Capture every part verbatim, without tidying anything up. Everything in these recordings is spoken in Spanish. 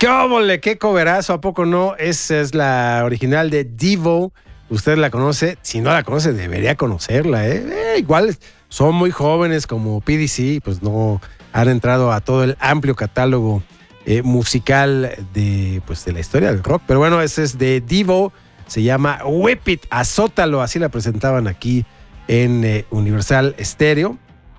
¡Qué óvole! ¡Qué coverazo! ¿A poco no? Esa es la original de Devo. Usted la conoce. Si no la conoce, debería conocerla, ¿eh? eh igual son muy jóvenes como P D C, pues no han entrado a todo el amplio catálogo eh, musical de, pues, de la historia del rock. Pero bueno, ese es de Devo. Se llama Whip It, Azótalo. Así la presentaban aquí en eh, Universal Stereo.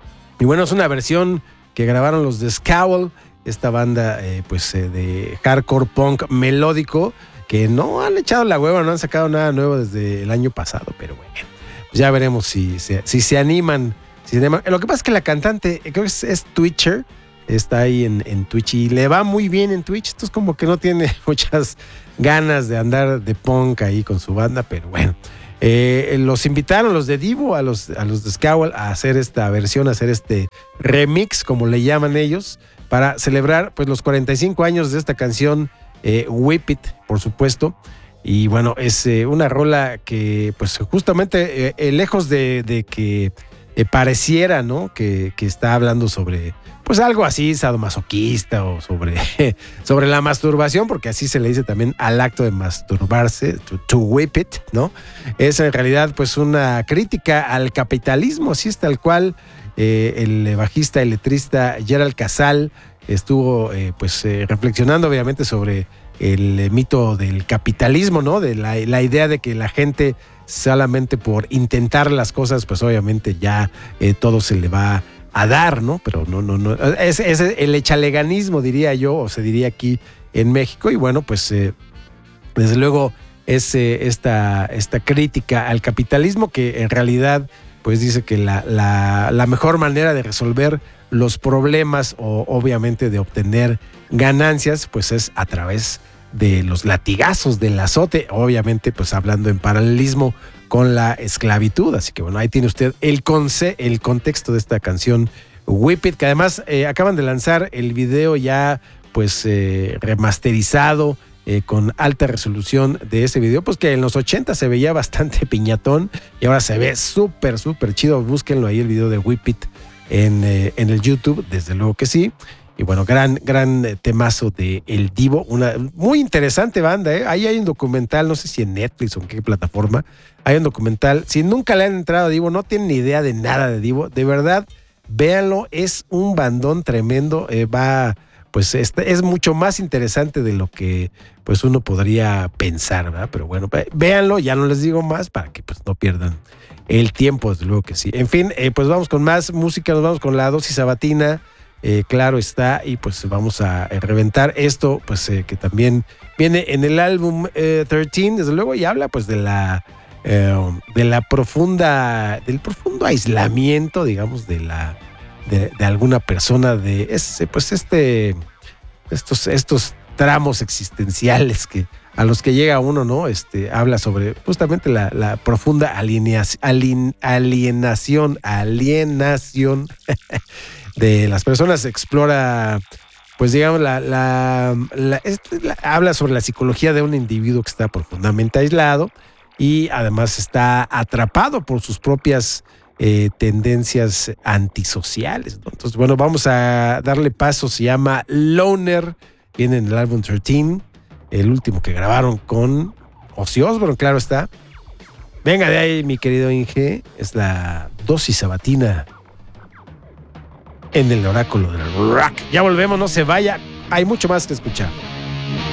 Y bueno, es una versión que grabaron los de Scowl, esta banda eh, pues eh, de hardcore punk melódico, que no han echado la hueva, no han sacado nada nuevo desde el año pasado, pero bueno, pues ya veremos si, si, si se animan. Si se animan. Lo que pasa es que la cantante, creo que es, es Twitcher, está ahí en, en Twitch y le va muy bien en Twitch, entonces como que no tiene muchas ganas de andar de punk ahí con su banda, pero bueno. Eh, los invitaron los de Devo a los, a los de Scowl a hacer esta versión, a hacer este remix, como le llaman ellos, para celebrar pues los cuarenta y cinco años de esta canción, eh, Whip It, por supuesto. Y bueno, es eh, una rola que pues justamente eh, eh, lejos de, de que eh, pareciera, ¿no? Que, que está hablando sobre pues algo así sadomasoquista o sobre, sobre la masturbación, porque así se le dice también al acto de masturbarse, to, to whip it, ¿no? Es en realidad pues una crítica al capitalismo, así es tal cual. Eh, el bajista y letrista Gerald Casal estuvo eh, pues eh, reflexionando obviamente sobre el eh, mito del capitalismo, ¿no? De la, la idea de que la gente solamente por intentar las cosas, pues obviamente ya eh, todo se le va a dar, ¿no? Pero no, no, no. Es, es el echaleganismo, diría yo, o se diría aquí en México. Y bueno, pues eh, desde luego es eh, esta, esta crítica al capitalismo que en realidad pues dice que la, la, la mejor manera de resolver los problemas o obviamente de obtener ganancias pues es a través de los latigazos, del azote, obviamente pues hablando en paralelismo con la esclavitud. Así que bueno, ahí tiene usted el, conce, el contexto de esta canción Whip It, que además eh, acaban de lanzar el video ya pues eh, remasterizado, eh, con alta resolución de ese video, pues que en los ochenta se veía bastante piñatón y ahora se ve súper, súper chido. Búsquenlo ahí el video de Whip It en, eh, en el YouTube, desde luego que sí. Y bueno, gran, gran temazo de El Devo, una muy interesante banda, ¿eh? Ahí hay un documental, no sé si en Netflix o en qué plataforma, hay un documental. Si nunca le han entrado a Devo, no tienen ni idea de nada de Devo, de verdad, véanlo, es un bandón tremendo, eh, va, pues este, es mucho más interesante de lo que pues uno podría pensar, ¿verdad? Pero bueno, véanlo, ya no les digo más para que pues no pierdan el tiempo, desde luego que sí. En fin, eh, pues vamos con más música, nos vamos con la dosis sabatina. Eh, claro está, y pues vamos a eh, reventar esto, pues eh, que también viene en el álbum eh, trece, desde luego, y habla pues de la eh, de la profunda, del profundo aislamiento, digamos, de la de, de alguna persona, de ese, pues este, estos, estos tramos existenciales que a los que llega uno, ¿no? Este habla sobre justamente la, la profunda alienación, alien, alienación, alienación. de las personas, explora, pues digamos, la, la, la, la, habla sobre la psicología de un individuo que está profundamente aislado y además está atrapado por sus propias eh, tendencias antisociales, ¿no? Entonces, bueno, vamos a darle paso, se llama Loner, viene en el álbum trece, el último que grabaron con Ozzy Osbourne, claro está. Venga de ahí, mi querido Inge, es la dosis sabatina en el oráculo del rock. Ya volvemos, no se vaya, hay mucho más que escuchar.